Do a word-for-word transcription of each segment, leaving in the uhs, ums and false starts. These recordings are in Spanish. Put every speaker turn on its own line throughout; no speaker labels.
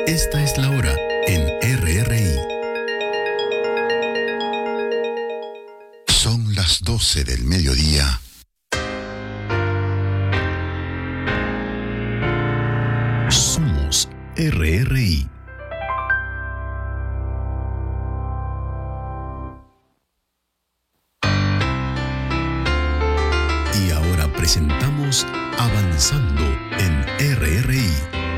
Esta es la hora en R R I. Son las doce del mediodía. Somos R R I. Y ahora presentamos Avanzando en R R I.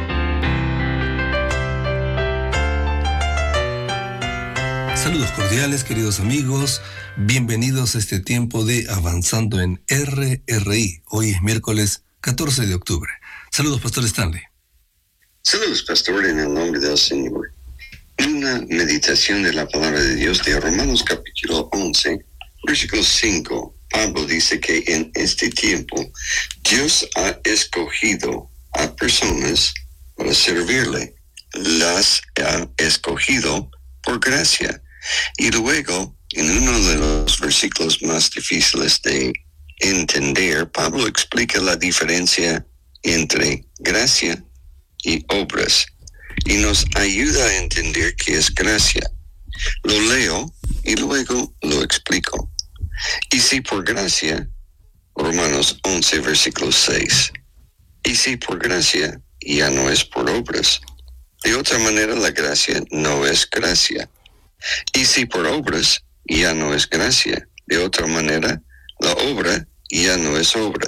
Saludos cordiales, queridos amigos. Bienvenidos a este tiempo de Avanzando en R R I. Hoy es miércoles catorce de octubre. Saludos, Pastor Stanley.
Saludos, Pastor, en el nombre del Señor. En una meditación de la palabra de Dios de Romanos capítulo once, versículo cinco, Pablo dice que en este tiempo Dios ha escogido a personas para servirle. Las ha escogido por gracia. Y luego, en uno de los versículos más difíciles de entender, Pablo explica la diferencia entre gracia y obras, y nos ayuda a entender qué es gracia. Lo leo y luego lo explico. Y si por gracia, Romanos once, versículo seis, y si por gracia ya no es por obras, de otra manera la gracia no es gracia. Y si por obras ya no es gracia, de otra manera la obra ya no es obra.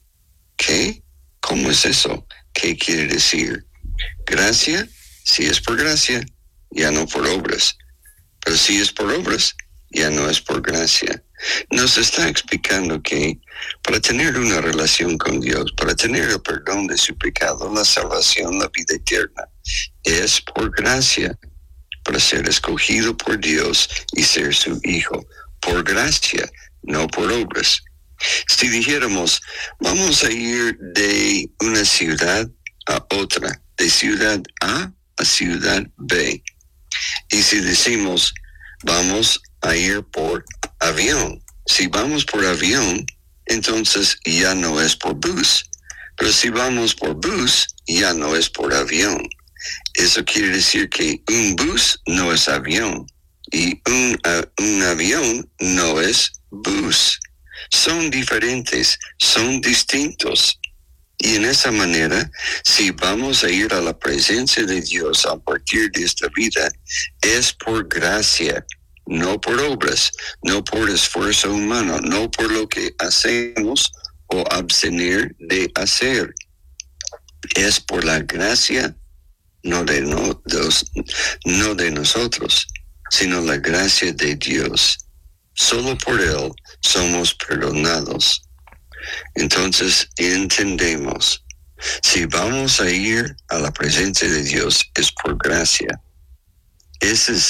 ¿Qué? ¿Cómo es eso? ¿Qué quiere decir? Gracia, si es por gracia, ya no por obras. Pero si es por obras, ya no es por gracia. Nos está explicando que para tener una relación con Dios, para tener el perdón de su pecado, la salvación, la vida eterna, es por gracia, para ser escogido por Dios y ser su hijo, por gracia, no por obras. Si dijéramos, vamos a ir de una ciudad a otra, de ciudad A a ciudad B, y si decimos, vamos a ir por avión, si vamos por avión, entonces ya no es por bus, pero si vamos por bus, ya no es por avión. Eso quiere decir que un bus no es avión y un, uh, un avión no es bus. Son diferentes, son distintos. Y en esa manera, si vamos a ir a la presencia de Dios a partir de esta vida, es por gracia, no por obras, no por esfuerzo humano, no por lo que hacemos o abstener de hacer. Es por la gracia, no de, no, dos, no de nosotros, sino la gracia de Dios. Solo por Él somos perdonados. Entonces entendemos, si vamos a ir a la presencia de Dios es por gracia. Ese es